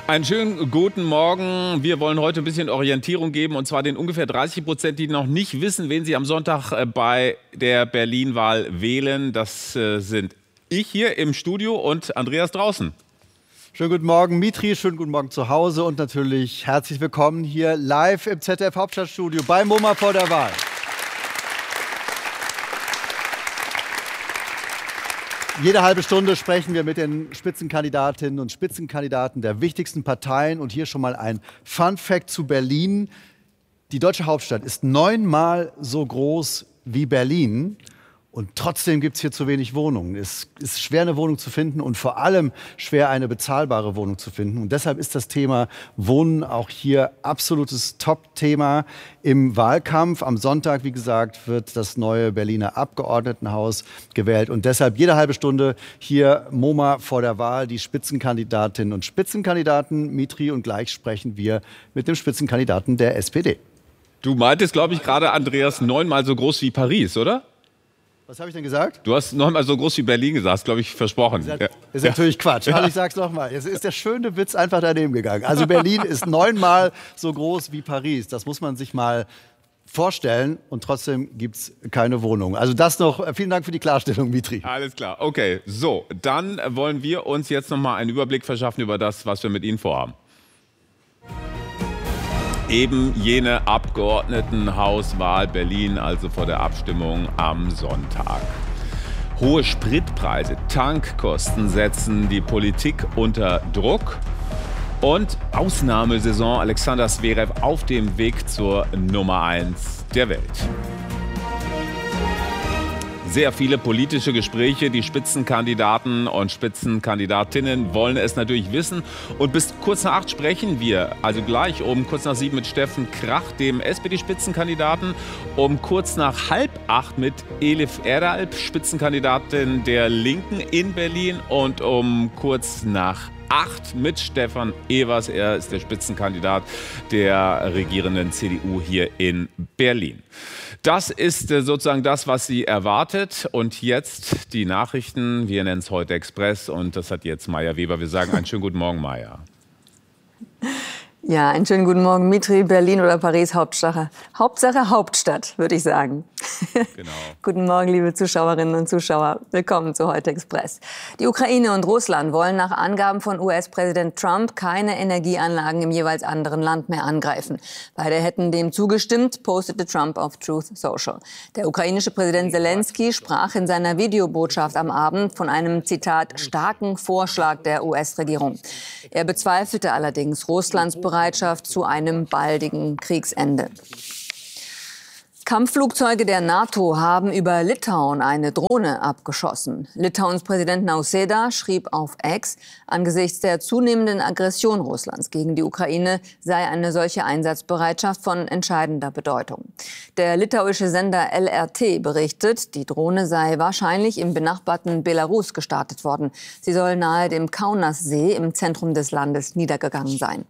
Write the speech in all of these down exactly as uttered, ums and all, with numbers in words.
Einen schönen guten Morgen. Wir wollen heute ein bisschen Orientierung geben, und zwar den ungefähr dreißig Prozent, die noch nicht wissen, wen sie am Sonntag bei der Berlin-Wahl wählen. Das sind ich hier im Studio und Andreas draußen. Schönen guten Morgen, Mitri, schönen guten Morgen zu Hause und natürlich herzlich willkommen hier live im Z D F Hauptstadtstudio bei MoMA vor der Wahl. Jede halbe Stunde sprechen wir mit den Spitzenkandidatinnen und Spitzenkandidaten der wichtigsten Parteien. Und hier schon mal ein Fun-Fact zu Berlin. Die deutsche Hauptstadt ist neunmal so groß wie Berlin. Und trotzdem gibt es hier zu wenig Wohnungen. Es ist schwer, eine Wohnung zu finden und vor allem schwer, eine bezahlbare Wohnung zu finden. Und deshalb ist das Thema Wohnen auch hier absolutes Top-Thema im Wahlkampf. Am Sonntag, wie gesagt, wird das neue Berliner Abgeordnetenhaus gewählt. Und deshalb jede halbe Stunde hier MoMA vor der Wahl, die Spitzenkandidatinnen und Spitzenkandidaten. Mitri, und gleich sprechen wir mit dem Spitzenkandidaten der S P D. Du meintest, glaube ich, gerade, Andreas, neunmal so groß wie Paris, oder? Was habe ich denn gesagt? Du hast neunmal so groß wie Berlin gesagt, glaube ich, versprochen. Das ist, ist natürlich Quatsch. Also ich sage es nochmal. Jetzt ist der schöne Witz einfach daneben gegangen. Also Berlin ist neunmal so groß wie Paris. Das muss man sich mal vorstellen. Und trotzdem gibt es keine Wohnung. Also das noch. Vielen Dank für die Klarstellung, Mitri. Alles klar. Okay, so. Dann wollen wir uns jetzt noch mal einen Überblick verschaffen über das, was wir mit Ihnen vorhaben. Eben jene Abgeordnetenhauswahl Berlin, also vor der Abstimmung am Sonntag. Hohe Spritpreise, Tankkosten setzen die Politik unter Druck. Und Ausnahmesaison, Alexander Zverev auf dem Weg zur Nummer eins der Welt. Sehr viele politische Gespräche. Die Spitzenkandidaten und Spitzenkandidatinnen wollen es natürlich wissen. Und bis kurz nach acht sprechen wir, also gleich um kurz nach sieben mit Steffen Krach, dem S P D-Spitzenkandidaten, um kurz nach halb acht mit Elif Erdalp, Spitzenkandidatin der Linken in Berlin, und um kurz nach acht mit Stefan Evers. Er ist der Spitzenkandidat der regierenden C D U hier in Berlin. Das ist sozusagen das, was Sie erwartet. Und jetzt die Nachrichten. Wir nennen es heute Express. Und das hat jetzt Maja Weber. Wir sagen einen schönen guten Morgen, Maja. Ja, einen schönen guten Morgen, Mitri. Berlin oder Paris, Hauptsache, Hauptsache Hauptstadt, würde ich sagen. Genau. Guten Morgen, liebe Zuschauerinnen und Zuschauer. Willkommen zu Heute Express. Die Ukraine und Russland wollen nach Angaben von U S-Präsident Trump keine Energieanlagen im jeweils anderen Land mehr angreifen. Beide hätten dem zugestimmt, postete Trump auf Truth Social. Der ukrainische Präsident Zelensky sprach in seiner Videobotschaft am Abend von einem, Zitat, starken Vorschlag der U S-Regierung. Er bezweifelte allerdings Russlands Bereitschaft zu einem baldigen Kriegsende. Kampfflugzeuge der NATO haben über Litauen eine Drohne abgeschossen. Litauens Präsident Nausėda schrieb auf X, angesichts der zunehmenden Aggression Russlands gegen die Ukraine sei eine solche Einsatzbereitschaft von entscheidender Bedeutung. Der litauische Sender L R T berichtet, die Drohne sei wahrscheinlich im benachbarten Belarus gestartet worden. Sie soll nahe dem Kaunassee im Zentrum des Landes niedergegangen sein.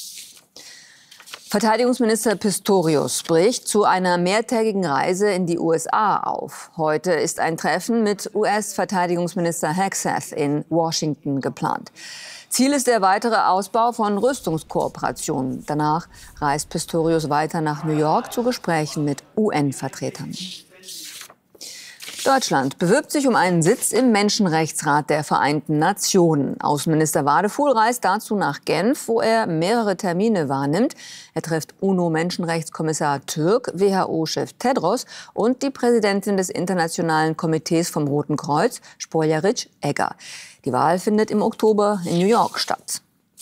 Verteidigungsminister Pistorius bricht zu einer mehrtägigen Reise in die U S A auf. Heute ist ein Treffen mit U S-Verteidigungsminister Hegseth in Washington geplant. Ziel ist der weitere Ausbau von Rüstungskooperationen. Danach reist Pistorius weiter nach New York zu Gesprächen mit U N-Vertretern. Deutschland bewirbt sich um einen Sitz im Menschenrechtsrat der Vereinten Nationen. Außenminister Wadefuhl reist dazu nach Genf, wo er mehrere Termine wahrnimmt. Er trifft UNO-Menschenrechtskommissar Türk, W H O-Chef Tedros und die Präsidentin des Internationalen Komitees vom Roten Kreuz, Spoljaric Egger. Die Wahl findet im Oktober in New York statt.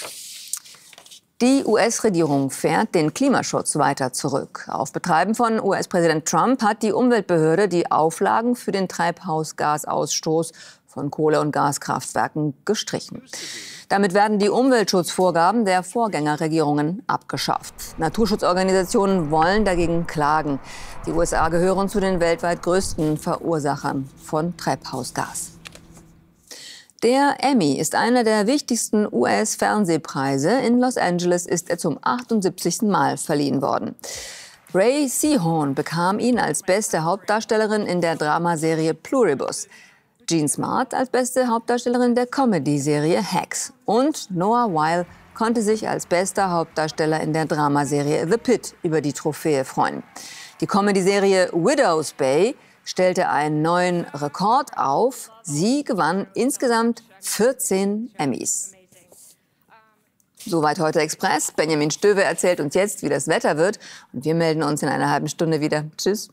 Die U S-Regierung fährt den Klimaschutz weiter zurück. Auf Betreiben von U S-Präsident Trump hat die Umweltbehörde die Auflagen für den Treibhausgasausstoß von Kohle- und Gaskraftwerken gestrichen. Damit werden die Umweltschutzvorgaben der Vorgängerregierungen abgeschafft. Naturschutzorganisationen wollen dagegen klagen. Die U S A gehören zu den weltweit größten Verursachern von Treibhausgas. Der Emmy ist einer der wichtigsten U S-Fernsehpreise. In Los Angeles ist er zum achtundsiebzigsten Mal verliehen worden. Ray Seahorn bekam ihn als beste Hauptdarstellerin in der Dramaserie Pluribus, Jean Smart als beste Hauptdarstellerin der Comedy-Serie Hacks und Noah Weil konnte sich als bester Hauptdarsteller in der Dramaserie The Pitt über die Trophäe freuen. Die Comedy-Serie Widow's Bay stellte einen neuen Rekord auf. Sie gewann insgesamt vierzehn Emmys. Soweit heute Express. Benjamin Stöwe erzählt uns jetzt, wie das Wetter wird. Und wir melden uns in einer halben Stunde wieder. Tschüss.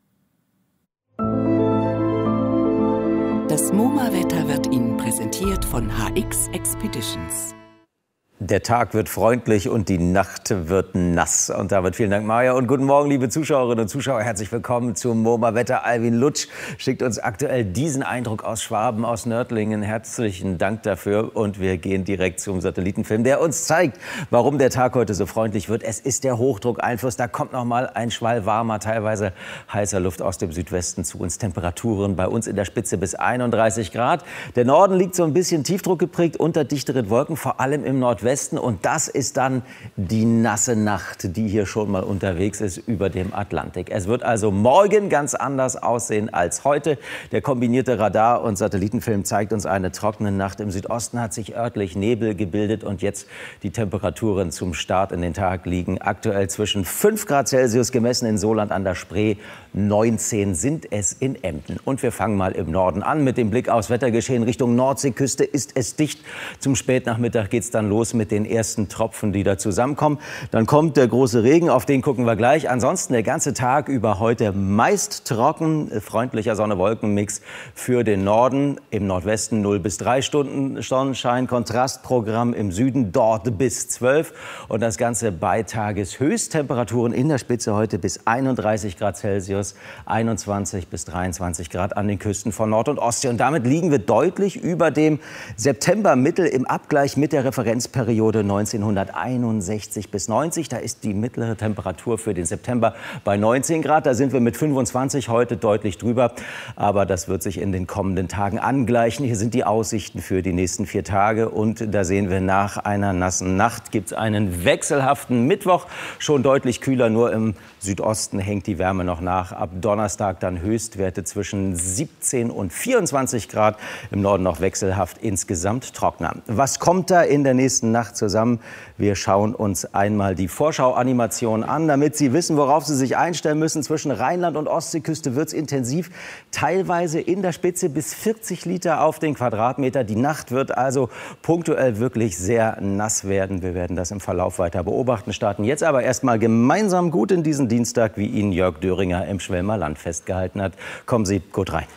Das MoMA-Wetter wird Ihnen präsentiert von H X Expeditions. Der Tag wird freundlich und die Nacht wird nass. Und damit vielen Dank, Maja. Und guten Morgen, liebe Zuschauerinnen und Zuschauer. Herzlich willkommen zum MoMA-Wetter. Alvin Lutsch schickt uns aktuell diesen Eindruck aus Schwaben, aus Nördlingen. Herzlichen Dank dafür. Und wir gehen direkt zum Satellitenfilm, der uns zeigt, warum der Tag heute so freundlich wird. Es ist der Hochdruckeinfluss. Da kommt noch mal ein Schwall warmer, teilweise heißer Luft aus dem Südwesten zu uns. Temperaturen bei uns in der Spitze bis einunddreißig Grad. Der Norden liegt so ein bisschen Tiefdruck geprägt unter dichteren Wolken, vor allem im Nordwesten. Und das ist dann die nasse Nacht, die hier schon mal unterwegs ist über dem Atlantik. Es wird also morgen ganz anders aussehen als heute. Der kombinierte Radar- und Satellitenfilm zeigt uns eine trockene Nacht. Im Südosten hat sich örtlich Nebel gebildet und jetzt die Temperaturen zum Start in den Tag liegen aktuell zwischen fünf Grad Celsius gemessen in Soland an der Spree. neunzehn sind es in Emden. Und wir fangen mal im Norden an mit dem Blick aufs Wettergeschehen. Richtung Nordseeküste ist es dicht. Zum Spätnachmittag geht es dann los mit den ersten Tropfen, die da zusammenkommen. Dann kommt der große Regen, auf den gucken wir gleich. Ansonsten der ganze Tag über heute meist trocken, freundlicher Sonne-Wolken-Mix für den Norden. Im Nordwesten null bis drei Stunden Sonnenschein. Kontrastprogramm im Süden dort bis zwölf. Und das Ganze bei Tageshöchsttemperaturen in der Spitze heute bis einunddreißig Grad Celsius, einundzwanzig bis dreiundzwanzig Grad an den Küsten von Nord- und Ostsee. Und damit liegen wir deutlich über dem Septembermittel im Abgleich mit der Referenzperiode neunzehnhunderteinundsechzig bis neunzig. Da ist die mittlere Temperatur für den September bei neunzehn Grad. Da sind wir mit fünfundzwanzig heute deutlich drüber. Aber das wird sich in den kommenden Tagen angleichen. Hier sind die Aussichten für die nächsten vier Tage. Und da sehen wir, nach einer nassen Nacht gibt es einen wechselhaften Mittwoch. Schon deutlich kühler, nur im Südosten hängt die Wärme noch nach. Ab Donnerstag dann Höchstwerte zwischen siebzehn und vierundzwanzig Grad. Im Norden noch wechselhaft, insgesamt trockener. Was kommt da in der nächsten Nacht zusammen? Wir schauen uns einmal die Vorschauanimation an, damit Sie wissen, worauf Sie sich einstellen müssen. Zwischen Rheinland und Ostseeküste wird es intensiv, teilweise in der Spitze bis vierzig Liter auf den Quadratmeter. Die Nacht wird also punktuell wirklich sehr nass werden. Wir werden das im Verlauf weiter beobachten. Starten jetzt aber erstmal gemeinsam gut in diesen Dienstag, wie ihn Jörg Döringer im Schwelmer Land festgehalten hat. Kommen Sie gut rein.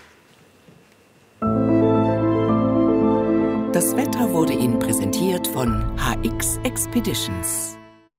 Das Wetter wurde Ihnen präsentiert von H X Expeditions.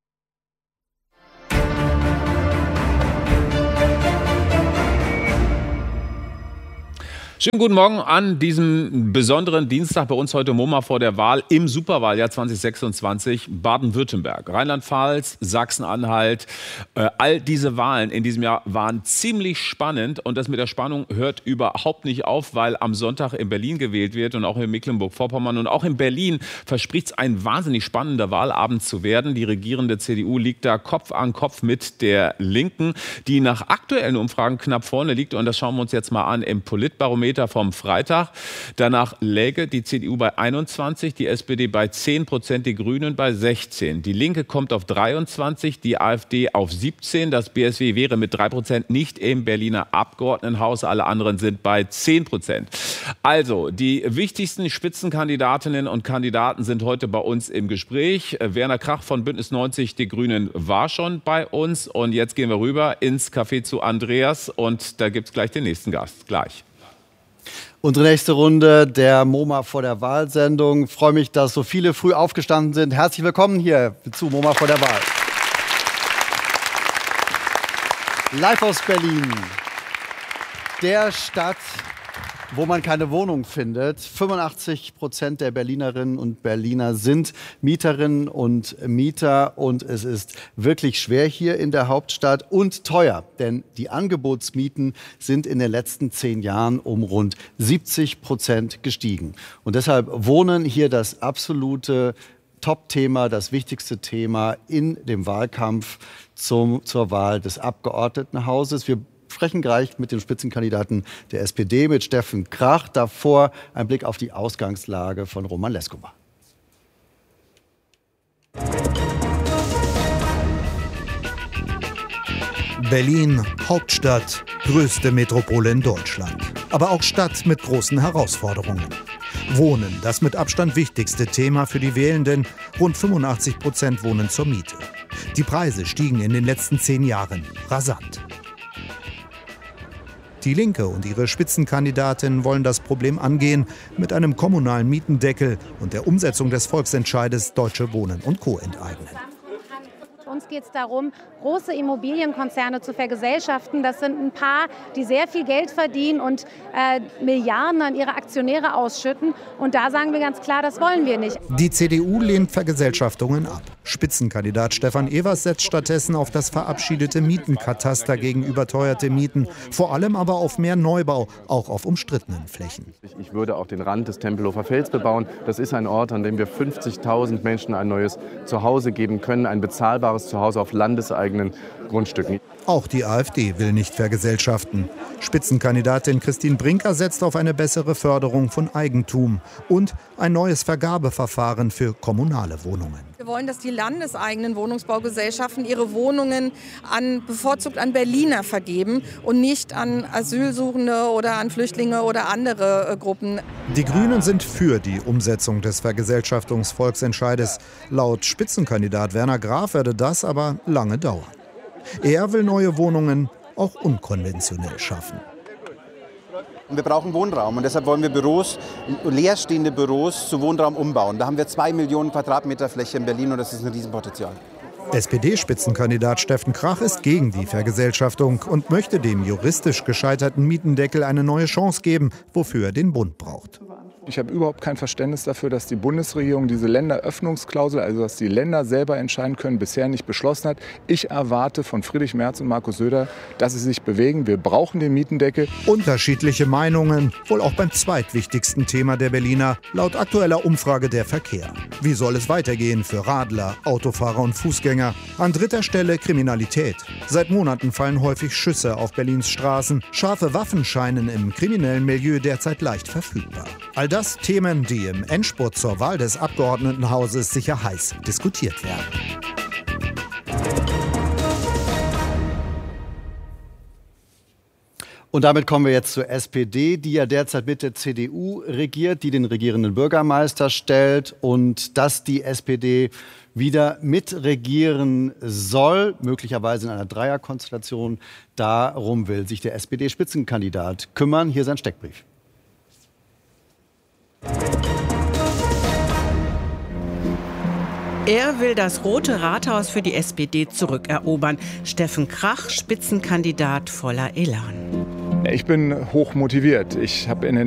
Schönen guten Morgen an diesem besonderen Dienstag bei uns heute MoMA vor der Wahl im Superwahljahr zwanzig sechsundzwanzig. Baden-Württemberg, Rheinland-Pfalz, Sachsen-Anhalt. Äh, all diese Wahlen in diesem Jahr waren ziemlich spannend und das mit der Spannung hört überhaupt nicht auf, weil am Sonntag in Berlin gewählt wird und auch in Mecklenburg-Vorpommern und auch in Berlin verspricht es ein wahnsinnig spannender Wahlabend zu werden. Die regierende C D U liegt da Kopf an Kopf mit der Linken, die nach aktuellen Umfragen knapp vorne liegt und das schauen wir uns jetzt mal an im Politbarometer vom Freitag. Danach läge die C D U bei einundzwanzig, die S P D bei zehn Prozent, die Grünen bei sechzehn. Die Linke kommt auf dreiundzwanzig, die AfD auf siebzehn. Das B S W wäre mit drei Prozent nicht im Berliner Abgeordnetenhaus. Alle anderen sind bei zehn Prozent. Also, die wichtigsten Spitzenkandidatinnen und Kandidaten sind heute bei uns im Gespräch. Werner Krach von Bündnis neunzig, die Grünen, war schon bei uns. Und jetzt gehen wir rüber ins Café zu Andreas. Und da gibt es gleich den nächsten Gast. Gleich. Unsere nächste Runde der MoMA vor der Wahl-Sendung. Ich freue mich, dass so viele früh aufgestanden sind. Herzlich willkommen hier zu MoMA vor der Wahl. Live aus Berlin, der Stadt, wo man keine Wohnung findet. fünfundachtzig Prozent der Berlinerinnen und Berliner sind Mieterinnen und Mieter. Und es ist wirklich schwer hier in der Hauptstadt und teuer. Denn die Angebotsmieten sind in den letzten zehn Jahren um rund siebzig Prozent gestiegen. Und deshalb Wohnen hier das absolute Top-Thema, das wichtigste Thema in dem Wahlkampf zum, zur Wahl des Abgeordnetenhauses. Wir sprechen gleich mit dem Spitzenkandidaten der S P D, mit Steffen Krach. Davor ein Blick auf die Ausgangslage von Roman Leskovar. Berlin, Hauptstadt, größte Metropole in Deutschland. Aber auch Stadt mit großen Herausforderungen. Wohnen, das mit Abstand wichtigste Thema für die Wählenden. Rund fünfundachtzig Prozent wohnen zur Miete. Die Preise stiegen in den letzten zehn Jahren rasant. Die Linke und ihre Spitzenkandidatin wollen das Problem angehen mit einem kommunalen Mietendeckel und der Umsetzung des Volksentscheides Deutsche Wohnen und Co. enteignen. Uns geht es darum, große Immobilienkonzerne zu vergesellschaften. Das sind ein paar, die sehr viel Geld verdienen und äh, Milliarden an ihre Aktionäre ausschütten. Und da sagen wir ganz klar, das wollen wir nicht. Die C D U lehnt Vergesellschaftungen ab. Spitzenkandidat Stefan Evers setzt stattdessen auf das verabschiedete Mietenkataster gegen überteuerte Mieten. Vor allem aber auf mehr Neubau, auch auf umstrittenen Flächen. Ich würde auch den Rand des Tempelhofer Felds bebauen. Das ist ein Ort, an dem wir fünfzigtausend Menschen ein neues Zuhause geben können, ein bezahlbares Zuhause auf landeseigenen Grundstücken. Auch die AfD will nicht vergesellschaften. Spitzenkandidatin Christine Brinker setzt auf eine bessere Förderung von Eigentum und ein neues Vergabeverfahren für kommunale Wohnungen. Wir wollen, dass die landeseigenen Wohnungsbaugesellschaften ihre Wohnungen an, bevorzugt an Berliner vergeben und nicht an Asylsuchende oder an Flüchtlinge oder andere äh, Gruppen. Die Grünen sind für die Umsetzung des Vergesellschaftungsvolksentscheides. Laut Spitzenkandidat Werner Graf werde das aber lange dauern. Er will neue Wohnungen auch unkonventionell schaffen. Wir brauchen Wohnraum und deshalb wollen wir Büros, leerstehende Büros zu Wohnraum umbauen. Da haben wir zwei Millionen Quadratmeter Fläche in Berlin und das ist ein Riesenpotenzial. S P D-Spitzenkandidat Steffen Krach ist gegen die Vergesellschaftung und möchte dem juristisch gescheiterten Mietendeckel eine neue Chance geben, wofür er den Bund braucht. Ich habe überhaupt kein Verständnis dafür, dass die Bundesregierung diese Länderöffnungsklausel, also dass die Länder selber entscheiden können, bisher nicht beschlossen hat. Ich erwarte von Friedrich Merz und Markus Söder, dass sie sich bewegen. Wir brauchen den Mietendeckel. Unterschiedliche Meinungen, wohl auch beim zweitwichtigsten Thema der Berliner, laut aktueller Umfrage der Verkehr. Wie soll es weitergehen für Radler, Autofahrer und Fußgänger? An dritter Stelle Kriminalität. Seit Monaten fallen häufig Schüsse auf Berlins Straßen. Scharfe Waffen scheinen im kriminellen Milieu derzeit leicht verfügbar. All das Themen, die im Endspurt zur Wahl des Abgeordnetenhauses sicher heiß diskutiert werden. Und damit kommen wir jetzt zur S P D, die ja derzeit mit der C D U regiert, die den regierenden Bürgermeister stellt und dass die S P D wieder mitregieren soll, möglicherweise in einer Dreierkonstellation. Darum will sich der S P D-Spitzenkandidat kümmern. Hier sein Steckbrief. Er will das Rote Rathaus für die S P D zurückerobern. Steffen Krach, Spitzenkandidat voller Elan. Ich bin hoch motiviert. Ich habe in den